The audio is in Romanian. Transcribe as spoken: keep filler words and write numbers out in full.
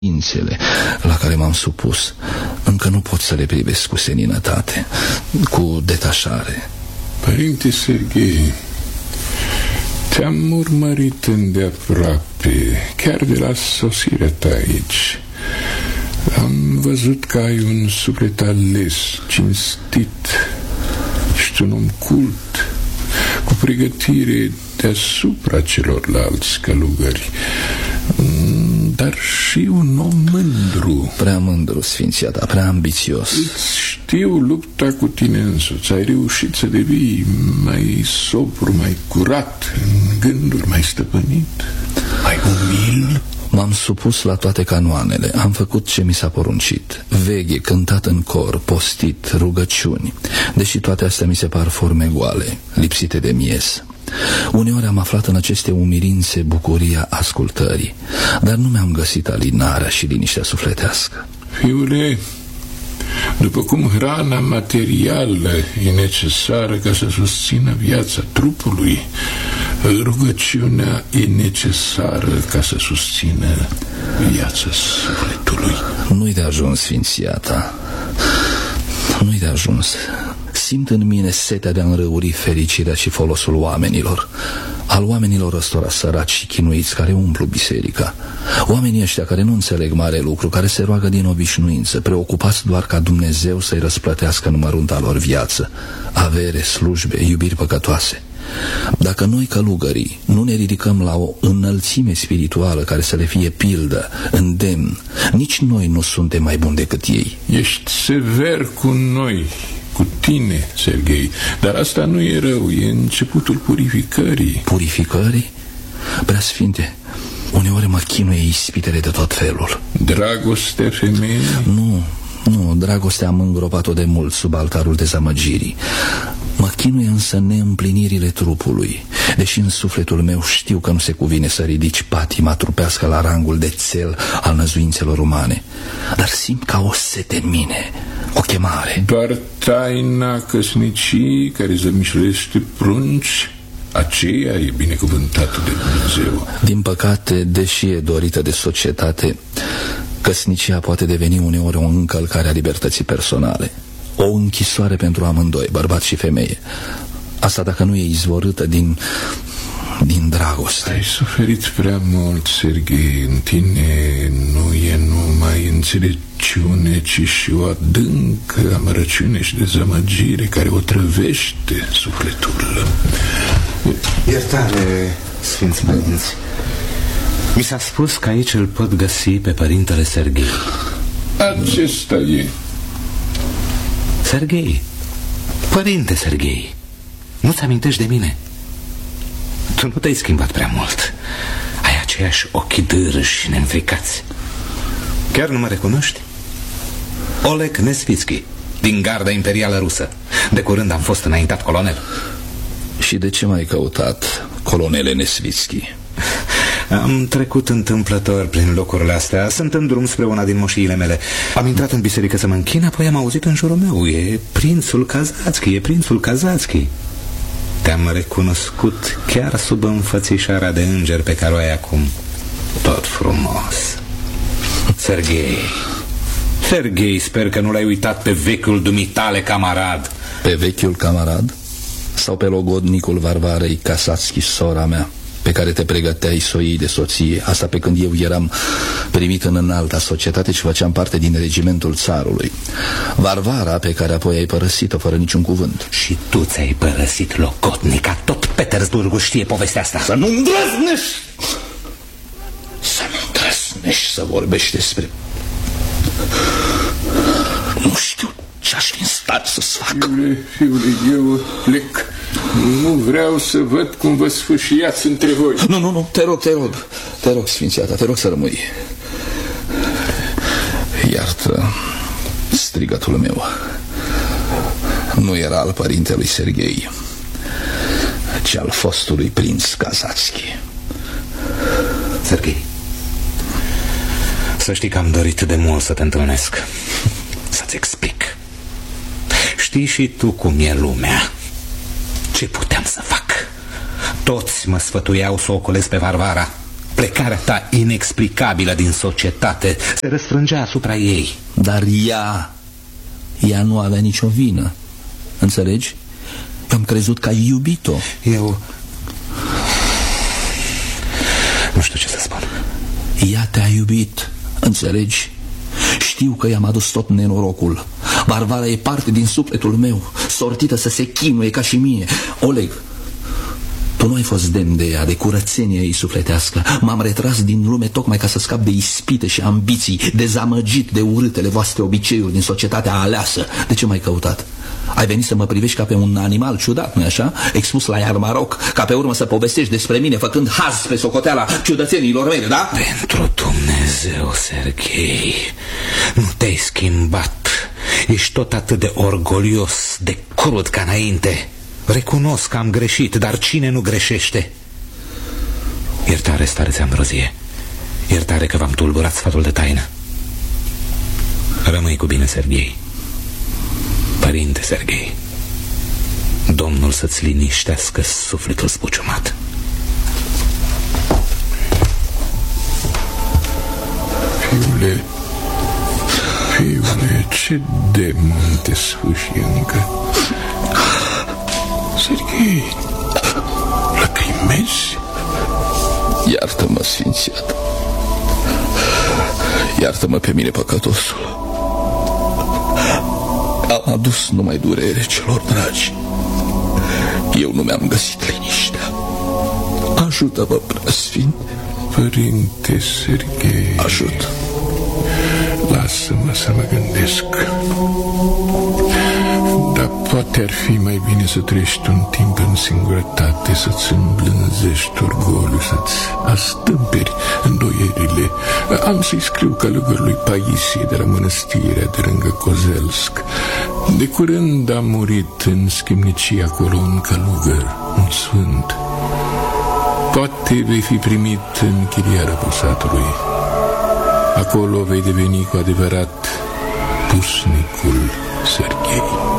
Ințele la care m-am supus încă nu pot să le privesc cu seninătate, cu detașare. Părinte Serghei, te-am urmărit îndeaproape, chiar de la sosirea ta aici. Am văzut că ai un suflet ales, cinstit. Ești un om cult, cu pregătire deasupra celorlalți călugări, dar și un om mândru. Prea mândru, Sfinția ta, prea ambițios. Îți știu lupta cu tine însuți. Ai reușit să devii mai sobru, mai curat, în gânduri, mai stăpânit, mai umil. M-am supus la toate canoanele, am făcut ce mi s-a poruncit. Veghe, cântat în cor, postit, rugăciuni. Deși toate astea mi se par forme goale, lipsite de miez. Uneori am aflat în aceste umilințe bucuria ascultării, dar nu mi-am găsit alinarea și liniștea sufletească. Fiule, după cum hrana materială e necesară ca să susțină viața trupului, rugăciunea e necesară ca să susțină viața sufletului. Nu-i de ajuns, Sfinția ta, nu-i de ajuns. Simt în mine setea de a înrăuri fericirea și folosul oamenilor, al oamenilor ăstora săraci și chinuiți care umplu biserica. Oamenii ăștia care nu înțeleg mare lucru, care se roagă din obișnuință, preocupați doar ca Dumnezeu să-i răsplătească în mărunta lor viață, avere, slujbe, iubiri păcătoase. Dacă noi călugării nu ne ridicăm la o înălțime spirituală care să le fie pildă, îndemn, nici noi nu suntem mai buni decât ei. Ești sever cu noi, cu tine, Serghei, dar asta nu e rău, e începutul purificării. Purificării? Preasfinte, uneori mă chinuie ispitele de tot felul. Dragostea femeii? Nu, nu, dragostea am îngropat-o de mult sub altarul dezamăgirii. Mă chinuie însă neîmplinirile trupului, deși în sufletul meu știu că nu se cuvine să ridici patima trupească la rangul de țel al năzuințelor umane. Dar simt ca o sete în mine, o chemare. Doar taina căsnicii care zămișlește prunci, aceea e binecuvântată de Dumnezeu. Din păcate, deși e dorită de societate, căsnicia poate deveni uneori o încălcare a libertății personale, o închisoare pentru amândoi, bărbat și femeie. Asta dacă nu e izvorâtă din... din dragoste. Ai suferit prea mult, Serghei. În tine nu e numai înțelepciune, ci și o adâncă amărăciune și dezamăgire care o trăvește sufletul. Iertare, Sfinți Părinți. Mi s-a spus că aici îl pot găsi pe Părintele Serghei. Acesta e. Serghei, Părinte Serghei, nu-ți amintești de mine? Tu nu te-ai schimbat prea mult. Ai aceiași ochi dârși și neînfricați. Chiar nu mă recunoști? Oleg Nesvitski, din Garda Imperială Rusă. De curând am fost înaintat colonel. Și de ce m-ai căutat, colonele Nesvitski? Am trecut întâmplător prin locurile astea. Sunt în drum spre una din moșiile mele. Am intrat în biserică să mă închin, apoi am auzit în jurul meu: e prințul Kazatski, e prințul Kazatski. Te-am recunoscut chiar sub înfățișarea de înger pe care o ai acum. Tot frumos. Serghei, Serghei, sper că nu l-ai uitat pe vechiul dumitale camarad. Pe vechiul camarad? Sau pe logodnicul Varvarei Kasatski, sora mea, pe care te pregăteai să o iei de soție? Asta pe când eu eram primit în înalta societate și făceam parte din regimentul țarului. Varvara, pe care apoi ai părăsit-o fără niciun cuvânt. Și tu ți-ai părăsit logodnica. Tot Petersburgul știe povestea asta. Să nu îndrăznești Să nu îndrăznești să vorbești despre... Nu știu ce aș fi în stare să-ți fac. Fiule, fiule, eu plec. Nu vreau să văd cum vă sfâșiați între voi. Nu, nu, nu, te rog, te rog Te rog, Sfinția ta, te rog să rămâi. Iartă strigătul meu. Nu era al părintelui Serghei, ci al fostului prinț Kazatski. Serghei, să știi că am dorit de mult să te întâlnesc, să-ți explic. Știi și tu cum e lumea. Ce puteam să fac? Toți mă sfătuiau să o ocolesc pe Varvara. Plecarea ta inexplicabilă din societate se răsfrângea asupra ei. Dar ea, ea nu avea nicio vină. Înțelegi? Eu am crezut că ai iubit-o. Eu... nu știu ce să spun. Ea te-a iubit, înțelegi? Știu că i-am adus tot nenorocul. Varvara e parte din sufletul meu, sortită să se chinuie ca și mie. Oleg, tu nu ai fost demn de ea, de curățenia ei sufletească. M-am retras din lume tocmai ca să scap de ispite și ambiții, dezamăgit de urâtele voastre obiceiuri din societatea aleasă. De ce m-ai căutat? Ai venit să mă privești ca pe un animal ciudat, nu-i așa? Expus la Iarmaroc, ca pe urmă să povestești despre mine, făcând haz pe socoteala ciudățenilor mele, da? Pentru Dumnezeu, Serghei, nu te-ai schimbat. Ești tot atât de orgolios, de crud ca înainte. Recunosc că am greșit, dar cine nu greșește? Iertare, starețe Ambrozie. Iertare că v-am tulburat sfatul de taină. Rămâi cu bine, Serghei. Părinte Serghei, Domnul să-ți liniștească sufletul spuciumat. Fiule, fiule, ce demon te sfâșie încă? Serghei, lăcrimezi? Iartă-mă, sfințiat. Iartă-mă pe mine, păcătosul. Am adus numai durere celor dragi. Eu nu mi-am găsit liniștea. Ajută-mă, preasfinte. Părinte Serghei, Ajută. Lasă-mă să mă gândesc. Dar poate ar fi mai bine să trăiești un timp în singurătate, să-ți îmblânzești orgoliu, să-ți astâmperi îndoierile. Am să-i scriu călugărului Paisie de la mănăstirea de lângă Kozelsk. De curând a murit în schimnicie acolo un călugăr, un sfânt. Poate vei fi primit în chiria răposatului. Acolo vei deveni cu adevărat pusnicul Serghei.